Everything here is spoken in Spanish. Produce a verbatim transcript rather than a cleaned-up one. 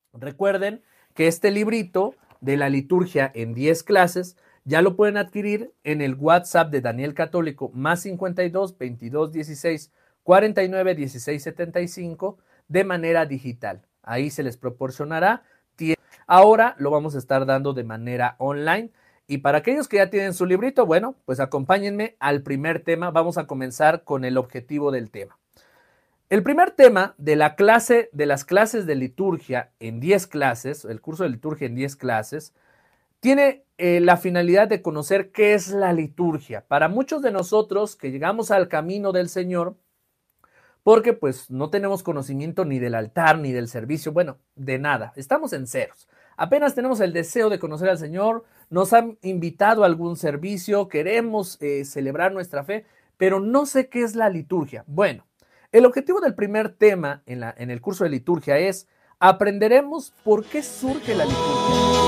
Recuerden que este librito de la liturgia en diez clases ya lo pueden adquirir en el WhatsApp de Daniel Católico más cincuenta y dos, veintidós, dieciséis, cuarenta y nueve, dieciséis, setenta y cinco de manera digital. Ahí se les proporcionará. Ahora lo vamos a estar dando de manera online. Y para aquellos que ya tienen su librito, bueno, pues acompáñenme al primer tema. Vamos a comenzar con el objetivo del tema. El primer tema de la clase, de las clases de liturgia en diez clases, el curso de liturgia en diez clases, tiene eh, la finalidad de conocer qué es la liturgia. Para muchos de nosotros que llegamos al camino del Señor, porque pues no tenemos conocimiento ni del altar, ni del servicio, bueno, de nada, estamos en ceros. Apenas tenemos el deseo de conocer al Señor, nos han invitado a algún servicio, queremos eh, celebrar nuestra fe, pero no sé qué es la liturgia. Bueno, el objetivo del primer tema en, la, en el curso de liturgia es aprenderemos por qué surge la liturgia.